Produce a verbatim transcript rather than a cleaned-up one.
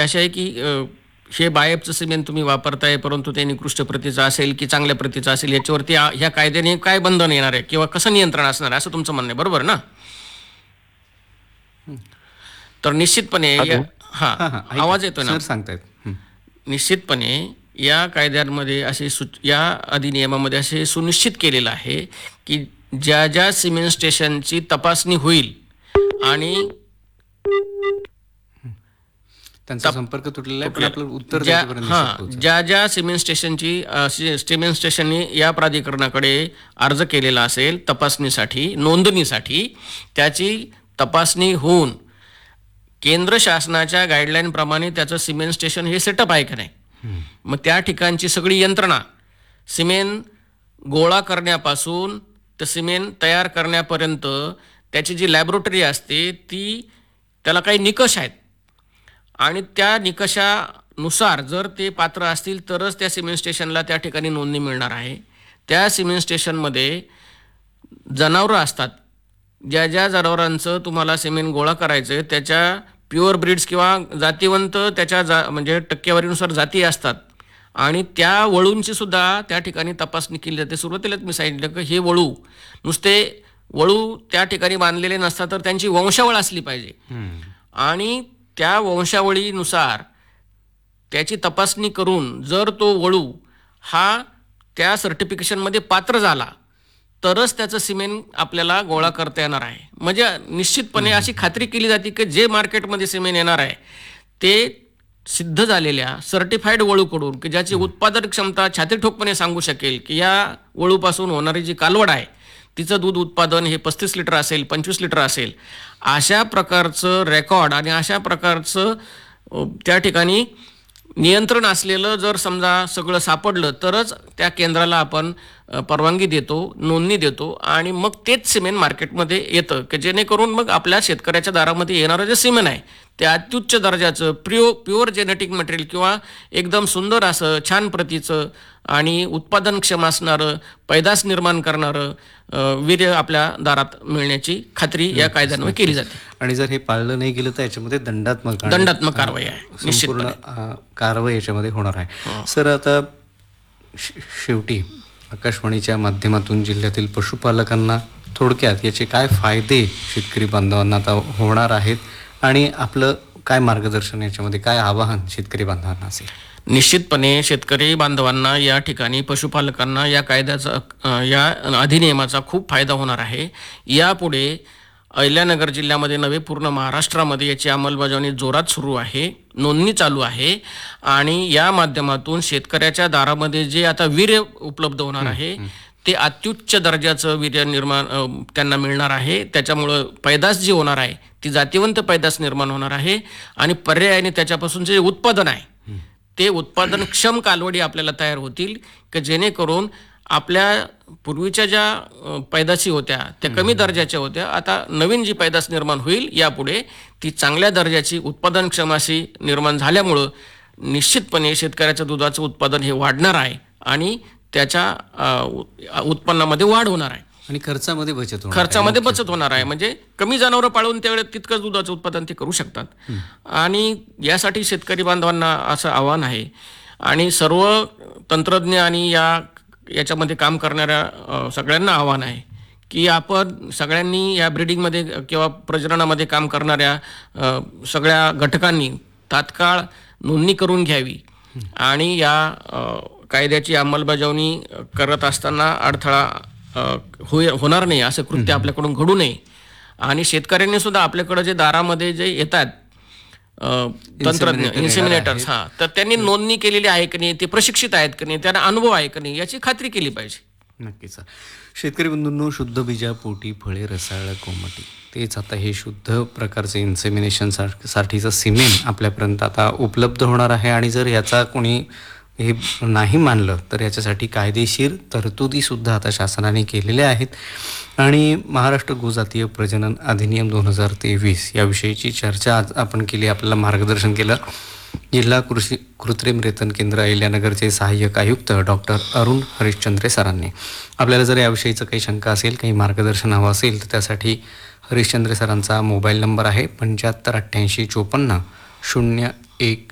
अशी आहे की अ, हे बायफचं सिमेंट तुम्ही वापरताय, परंतु ते निकृष्ट प्रतीचं असेल की चांगल्या प्रतीचं असेल, याच्यावरती आ- ह्या कायद्याने काय बंधन येणार आहे किंवा कसं नियंत्रण असणार आहे, असं तुमचं म्हणणं आहे, बरोबर ना? तर निश्चितपणे या हॅलो. हां, हां, हां. ऐका. आवाज येतोय ना? सर सांगतायत. हं. निश्चितपणे या कायद्यांमध्ये असे सु या अधिनियमामध्ये असे सुनिश्चित केलेलं आहे की ज्या ज्या सिमेंट स्टेशनची तपासणी होईल आणि त्यांचा तप संपर्क तुटलेला आहे, पण कुठल्या आपलं उत्तर ज्या त्यांच्यापर्यंत निश्चित हां, पोहोचेल. ज्या ज्या सिमेंट स्टेशनची अ, सि सिमेंट स्टेशननी या प्राधिकरणाकडे अर्ज केलेला असेल तपासणीसाठी, नोंदणीसाठी, त्याची तपासणी होऊन केंद्र शासनाच्या गाईडलाईनप्रमाणे त्याचं सिमेंट स्टेशन हे सेटअप आहे का नाही, मग त्या ठिकाणची सगळी यंत्रणा सिमेंट गोळा करण्यापासून तर सिमेंट तयार करण्यापर्यंत त्याची जी लॅबोरेटरी असते ती, त्याला काही निकष आहेत आणि त्या निकषानुसार जर ते पात्र असतील तरच त्या सिमेंट स्टेशनला त्या ठिकाणी नोंदणी मिळणार आहे. त्या सिमेंट स्टेशनमध्ये जनावरं असतात. ज्या ज्या जनावरांचं तुम्हाला सिमेंट गोळा करायचं आहे त्याच्या प्युअर ब्रीड्स किंवा जातीवंत त्याच्या जा म्हणजे टक्केवारीनुसार जाती असतात आणि त्या वळूंची सुद्धा त्या ठिकाणी तपासणी केली जाते. सुरुवातीलाच मी सांगितलं की हे वळू नुसते वळू त्या ठिकाणी बांधलेले नसतात, तर त्यांची वंशावळ असली पाहिजे आणि त्या वंशावळीनुसार त्याची तपासणी करून जर तो वळू हा त्या सर्टिफिकेशनमध्ये पात्र झाला तरच त्याचं सिमेंट आपल्याला गोळा करता येणार आहे. म्हणजे निश्चितपणे अशी खात्री केली जाते की जे मार्केटमध्ये सिमेंट येणार आहे ते सिद्ध झालेल्या सर्टिफाईड वळूकडून, की ज्याची उत्पादन क्षमता छातीठोकपणे सांगू शकेल की या वळूपासून होणारी जी कालवड आहे तिचं दूध उत्पादन हे पस्तीस लिटर असेल, पंचवीस लिटर असेल, अशा प्रकारचं रेकॉर्ड आणि अशा प्रकारचं अ, त्या ठिकाणी नियंत्रण असलेलं जर समजा सगळं सापडलं तरच त्या केंद्राला आपण अ, परवानगी देतो, नोंदणी देतो आणि मग तेच सिमेंट मार्केटमध्ये येतं, की जेणेकरून मग आपल्या शेतकऱ्याच्या दारामध्ये येणारं जे सिमेंट आहे ते अत्युच्च दर्जाचं प्रिओ प्युअर जेनेटिक मटेरियल किंवा एकदम सुंदर असं छान प्रतीचं आणि उत्पादनक्षम असणारं, पैदास निर्माण करणारं अ, वीर्य आपल्या दारात मिळण्याची खात्री या कायद्यान्वये केली जाते. आणि जर हे पाळलं नाही गेलं तर याच्यामध्ये दंडात्मक आणि, दंडात्मक अ, कारवाई आहे संपूर्ण निश्चितपणे. अ, कारवाई याच्यामध्ये होणार आहे. सर आता शे- शेवटी आकाशवाणीच्या माध्यमातून जिल्ह्यातील पशुपालकांना थोडक्यात याचे काय फायदे शेतकरी बांधवांना आता होणार आहेत आणि आपलं काय मार्गदर्शन, याच्यामध्ये काय आवाहन शेतकरी बांधवांना असेल? निश्चितपणे शेतकरी बांधवांना या ठिकाणी पशुपालकांना या कायद्याचा अ, या अधिनियमाचा खूप फायदा होणार आहे. यापुढे अहिल्यानगर जिल्ह्यामध्ये नव्हे पूर्ण महाराष्ट्रामध्ये याची अंमलबजावणी जोरात सुरू आहे, नोंदणी चालू आहे आणि या माध्यमातून शेतकऱ्याच्या दारामध्ये जे आता वीर्य उपलब्ध होणार आहे ते अत्युच्च दर्जाचं वीर्य निर्माण अ, त्यांना मिळणार आहे. त्याच्यामुळं पैदास जी होणार आहे ती जातीवंत पैदास निर्माण होणार आहे आणि पर्यायाने त्याच्यापासून जे उत्पादन आहे ते उत्पादनक्षम कालवडी आपल्याला तयार होतील, की जेणेकरून आपल्या पूर्वीच्या ज्या अ, पैदाशी होत्या त्या कमी दर्जाच्या होत्या, आता नवीन जी पैदास निर्माण होईल यापुढे ती चांगल्या दर्जाची उत्पादनक्षम अशी निर्माण झाल्यामुळं निश्चितपणे शेतकऱ्याच्या दुधाचं उत्पादन हे वाढणार आहे आणि त्याच्या अ, उ- उत्पन्नामध्ये वाढ होणार आहे, आणि खर्चामध्ये बचत होणार आहे. खर्चामध्ये बचत होणार आहे. म्हणजे कमी जनावरं पाळून त्यावेळेस तितकंच दुधाचं उत्पादन ते करू शकतात. आणि यासाठी शेतकरी बांधवांना असं आव्हान आहे आणि सर्व तंत्रज्ञ आणि या याच्यामध्ये काम करणाऱ्या अ, सगळ्यांना आव्हान आहे की आपण सगळ्यांनी या ब्रीडिंगमध्ये किंवा प्रजननामध्ये काम करणाऱ्या अ, सगळ्या घटकांनी तात्काळ नोंदणी करून घ्यावी आणि या अ, कायद्याची अंमलबजावणी करत असताना अडथळा अ, होय होणार नाही असं कृत्य आपल्याकडून घडू नये. आणि शेतकऱ्यांनी सुद्धा आपल्याकडे जे दारामध्ये जे येतात अ, तंत्रज्ञ येणार इन्सिमिनेटर्स, आहेत. हां, तर त्यांनी नोंदणी केलेली आहे की नाही, ते प्रशिक्षित आहेत की नाही, त्यांना अनुभव आहे की नाही, याची खात्री केली पाहिजे. नक्कीच सर. शेतकरी बंधूंनो, शुद्ध बीजा पोटी फळे रसाळ कोमटी, तेच आता हे शुद्ध प्रकारचे इन्सेमिनेशन साठीचं सिमेंट आपल्यापर्यंत आता उपलब्ध होणार आहे. आणि जर याचा कोणी हे नाही मानलं तर याच्यासाठी कायदेशीर तरतुदीसुद्धा आता शासनाने केलेल्या आहेत. आणि महाराष्ट्र गोजातीय प्रजनन अधिनियम दोन हजार तेवीस याविषयीची चर्चा आज आपण केली, आपल्याला मार्गदर्शन केलं जिल्हा कृषी कृत्रिम रेतन केंद्र अहिल्यानगरचे सहाय्यक आयुक्त डॉक्टर अरुण हरिश्चंद्रे सरांनी. आपल्याला जर याविषयीचं काही शंका असेल, काही मार्गदर्शन हवं असेल तर त्यासाठी हरिश्चंद्रे सरांचा मोबाईल नंबर आहे पंच्याहत्तर अठ्ठ्याऐंशी चोपन्न शून्य एक